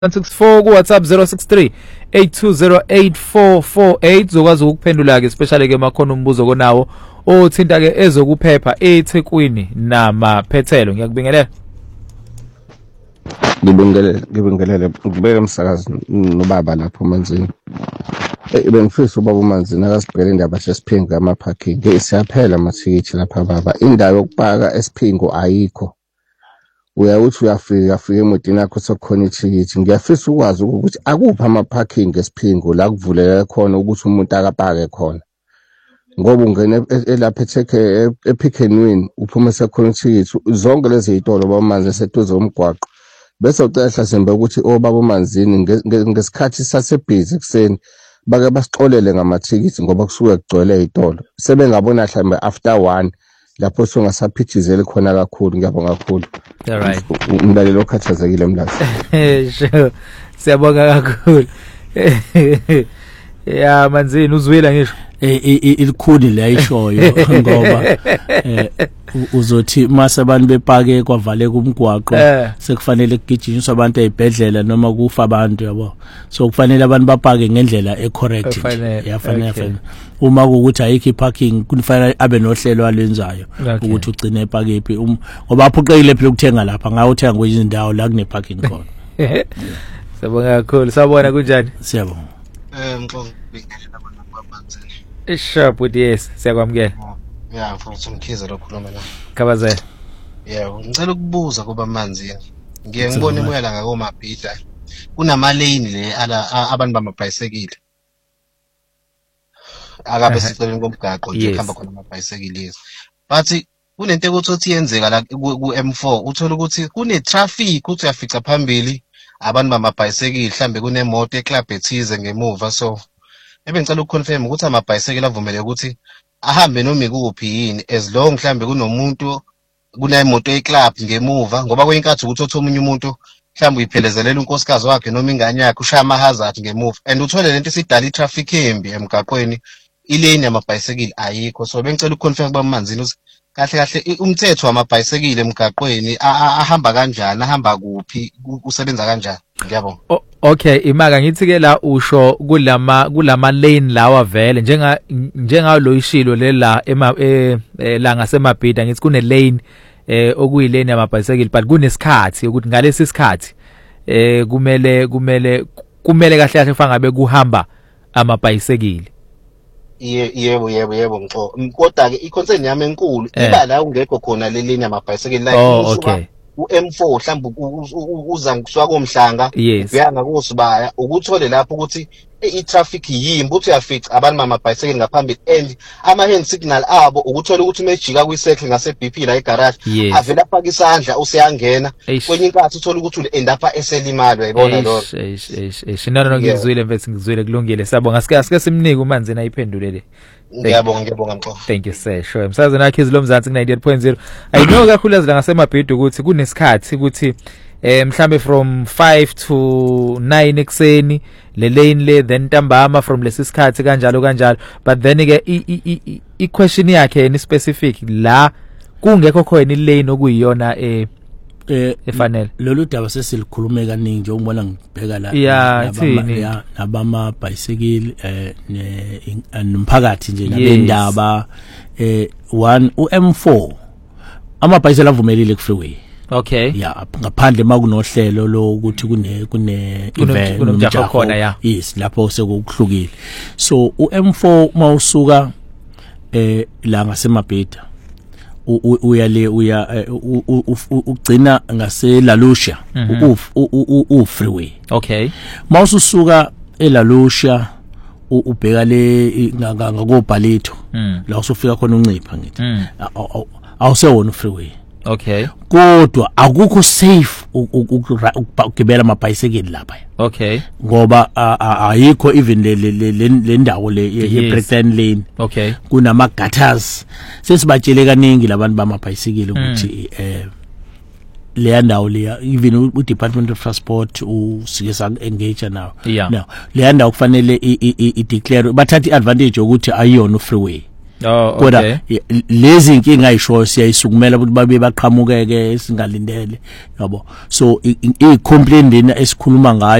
164 ku WhatsApp 063-820-8448 zokwazi ukuphendula ke especially ke makhona umbuzo konawo othinta ke ezokuphepha eThekwini namaphethelo. Ngiyakubingelela. Ngibingelele ngibeke umsakazi nobaba lapho manzini. Bengifisa ubaba uManzini akasibhekele indaba sesiphingo ama-parking. Siyaphela amathikithi lapha baba. Indawo yokupaka esiphingo ayikho. Uyawuthi uyafika emotini yakho sekukhona ithikithi. Ngiyafisa ukwazi ukuthi akuphi ama-parking esiphingo la kuvuleka khona ukuthi umuntu akapake khona. Ngoba ungena elapha ePick n Win uphuma sekukhona ithikithi. Zonke lezi zitolo baba uManzini seduze umgwaqo. Bese ucela hlasimbe ukuthi obaba uManzini ngesikhathi sasebhizi kuseni bake basixolele ngamathikithi ngoba kusuke kugcwele izitolo. Sebengabona mhlambe after 1 lapho songasaphithizeli khona kakhulu. Ngiyabonga kakhulu. All right. Umlaleli okhathazekile mlazi. Sure. Siyabonga kakhulu. Ya Manzini uzwile ngisho ilikhuni la ishoyo ngoba uzothi mase abantu bepake kwavale kumgwaqo sekufanele kugijinyiswe abantu ezibhedlela noma kufa abantu yabo, so kufanele abantu bapake ngendlela ecorrect yafanele uma ukuthi ayikho iparking kufanele abe nohlelo alenzayo ukuthi ugcine epake iphi ngoba aphoqekile phela ukuthenga lapha ngawo uthenga kwezinye indawo la kune parking khona. Siyabonga kakhulu. Sabona kunjani? Siyabonga. Sharp with yes, siyakwamukela. Yeah, mfowethu Mkhize lo khuluma la. Khabazela. Yeah, ngicela ukubuza kuba Manzini. Ngiyengibona emoyela ngakomabhida. Kunama lane le abantu bamabhayisikili. Akabe siceleni komgaqo nje khamba khona amabhayisikili. But kunento ukuthi yenzeka la ku M4 uthola ukuthi kune traffic uthi uyafica phambili abantu bamabhayisikili mhlambe kunemoto eclub ethize ngemuva, so ngicela ukuconfirm ukuthi amabhayisikili avumele ukuthi ahambe noma ikuphi yini as long mhlambe kunomuntu kunemoto eclub ngemuva, ngoba kwenkathi ukuthi othola umunye umuntu mhlambe uyiphelezelela unkosikazi wakhe noma ingane yakhe ushaya ama-hazard ngemuva and uthole lento isidala i-traffic embi emgaqweni, ilane yamabhayisikili ayikho. So bengicela ukuconfirm kuba Manzini ukuthi kahle umthetho wamabhayisikili emgaqweni ahamba kanjani, ahamba kuphi, usebenza kanjani? Ngiyabonga. Okay, imaka ngithi ke la usho kulama lane lawa vele njenga lo ishilo lela la ngasemabhida ngithi kune lane okuyilane yamabhayisikili, but kunesikhathi ukuthi ngalesi sikhathi kumele kahle kufanele ngabe kuhamba amabhayisikili. Yebo ngixo. Kodwa ke iconcern yami enkulu iba la ungekho khona le lane yamabhayisikili la okay. U-M4 mhlawumbe uza ngkuswa komhlanga uyanga kusibaya ukuthole lapho ukuthi i-traffic yimbi uthi uyafica abantu bamabhayisikili ngaphambili and ama-hand signal abo ukuthola ukuthi umejika kwi-circle ngase-BP la egarage avela afaka isandla useyangena kwenye inkathi uthola ukuthi ule-endapha eselimalo yayibona lolo. No, ngizwile mfethu, ngizwile kulungile. Sabonga sike simnike uManzini ayiphendulele. Ngiyabonga mfo. Thank you sir. Sure. Msazana wakhe izilo Mzansi 98.0. I know kakhulu ezila ngasemabhidi ukuthi kunesikhathi ukuthi mhlambe from 5 to 9 ekseni le lane le then ntambama from lesisikhathi kanjalo, but then ke I question yakhe ni specific la kungekho khona ilane okuyiyona efanele. Lolu daba sesilikhulume kaningi nje ungibona ngibheka la nabama bicycle nomphakathi nje nabendaba one uM4 amabhayisikili avumelile ku freeway. Okay. Yeah, ngaphandle makunohlelo lo ukuthi kune event nomjaho khona ya. Yes, lapho sekuhlukile. So uM4 mawusuka la ngasemabhida uyale ugcina ngase Lalusha u freeway. Okay. Mawusuka eLalusha ubheka le ngakobhalito la usufika khona uncipha ngithi awusewona freeway. Okay. Kodwa akukho safe ukugibela amabhayisikili lapha. Okay. Ngoba ayikho even le ndawo le ye-breakdown lane. Okay. Kunama gutters. Sesibatshele kaningi labantu bamabhayisikili ukuthi le ndawo le even uDepartment of Transport usike sa engage now. Now le ndawo kufanele I declare bathatha advantage ukuthi ayiyona freeway. kodwa lezi inkinga ayisho siyayisukumela ukuthi babe baqhamukeke singalindele yabo so i complaint lena esikhuluma ngayo